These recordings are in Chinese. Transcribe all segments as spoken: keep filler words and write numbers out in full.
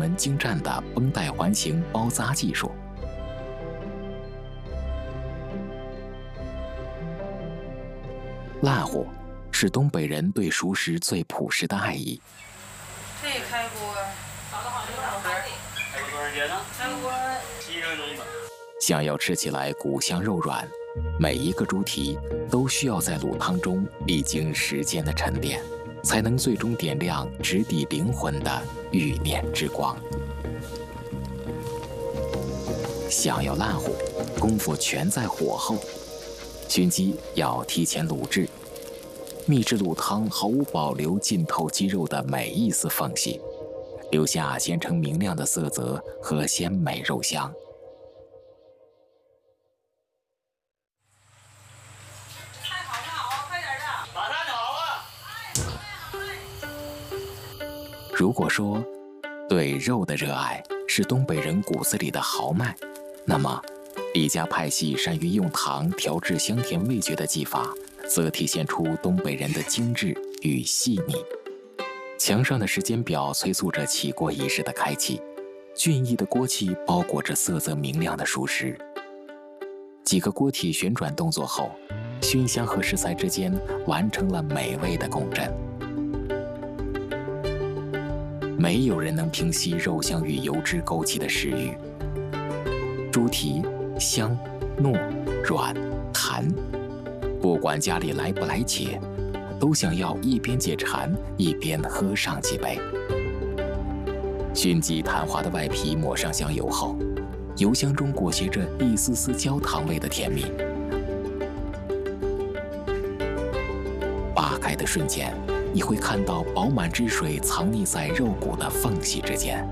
门精湛的绷带环形包扎技术。烂糊是东北人对熟食最朴实的爱意。 这开锅炒得好就好吃。 开锅多长时间呢？ 开锅七分钟吧。 想要吃起来骨香肉软，每一个猪蹄都需要在卤汤中历经时间的沉淀，才能最终点亮直抵灵魂的欲念之光。想要烂糊，功夫全在火候。熏鸡要提前卤制，秘制卤汤毫无保留浸透鸡肉的每一丝缝隙，留下鲜橙明亮的色泽和鲜美肉香。如果说对肉的热爱是东北人骨子里的豪迈，那么李家派系善于用糖调制香甜味觉的技法，则体现出东北人的精致与细腻。墙上的时间表催促着起锅仪式的开启，俊逸的锅气包裹着色泽明亮的熟食。几个锅体旋转动作后，熏香和食材之间完成了美味的共振。没有人能平息肉香与油脂勾起的食欲。猪蹄香、糯、软、弹，不管家里来不来且，都想要一边解馋，一边喝上几杯。熏鸡弹滑的外皮抹上香油后，油香中裹挟着一丝丝焦糖味的甜蜜。扒开的瞬间，你会看到饱满汁水藏匿在肉骨的缝隙之间，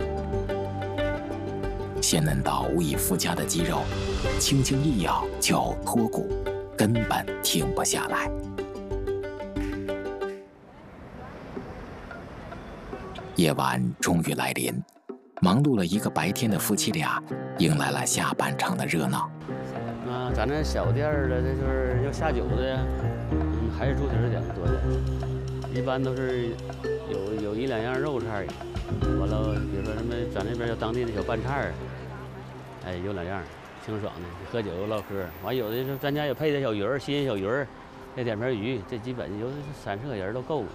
鲜嫩到无以复加的鸡肉，轻轻一咬就脱骨，根本停不下来。夜晚终于来临，忙碌了一个白天的夫妻俩，迎来了下半场的热闹。 啊，咱这小店儿的，这就是要下酒的，嗯，还是猪蹄儿点多点。一般都是有有一两样肉菜，完了，比如说什么咱这边叫当地的小拌菜儿，哎，有两样，清爽的，喝酒唠嗑。完有的时候咱家也配点小鱼儿，新鲜小鱼儿，再点片鱼，这基本有三四个人都够了。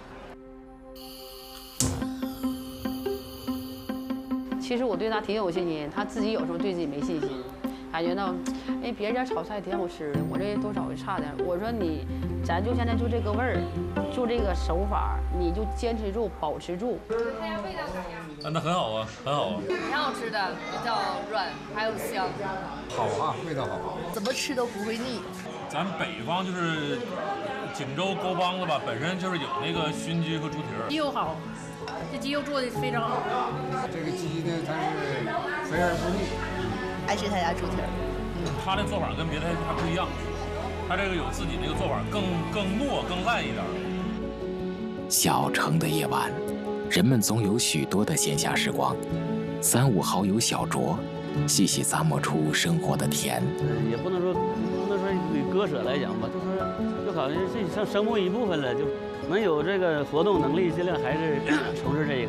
其实我对他挺有信心，他自己有时候对自己没信心，感觉到，哎，别人家炒菜挺好吃的，我这多少会差点。我说你，咱就现在就这个味儿，就这个手法，你就坚持住，保持住。 看下味道咋样？ 啊，那很好啊，很好啊， 挺好吃的，比较软，还有香。 好啊，味道好， 怎么吃都不会腻。 咱北方就是锦州沟帮子吧，本身就是有那个熏鸡和猪蹄儿。 鸡肉好，这鸡肉做的非常好。 这个鸡呢，它是肥而不腻。 爱吃他家猪蹄儿。 他的做法跟别的还不一样，他这个有自己那个做法，更更糯、更烂一点。 小城的夜晚，人们总有许多的闲暇时光，三五好友小酌，细细咂摸出生活的甜。 也不能说不能说以割舍来讲吧，就说就好像是像生活一部分了，就能有这个活动能力，尽量还是从事这个。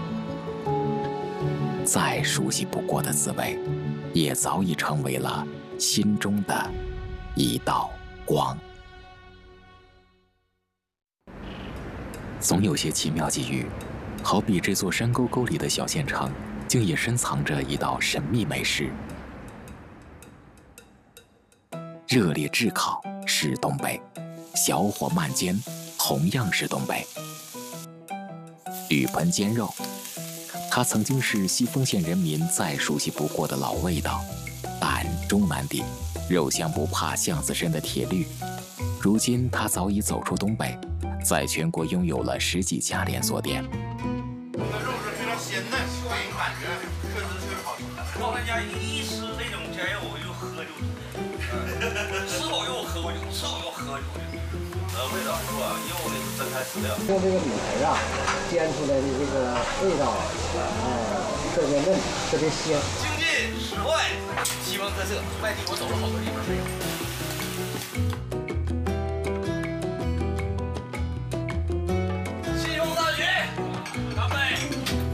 再熟悉不过的滋味，也早已成为了心中的一道光。总有些奇妙际遇，好比这座山沟沟里的小县城，竟也深藏着一道神秘美食。热烈炙烤是东北，小火慢煎同样是东北。铝盆煎肉，它曾经是西丰县人民再熟悉不过的老味道，但终难敌肉香不怕巷子深的铁律。如今它早已走出东北，在全国拥有了十几家连锁店。 这个肉是非常鲜嫩，给人感觉确实是好吃。老人家一吃这种煎肉就喝酒，吃好肉喝酒，吃好肉喝酒。呃，味道不错，肉呢是真材实料。 用这个米盆啊，煎出来的这个味道，哎，特别嫩，特别鲜。 京津室外，西方特色，外地我走了好多地方没有。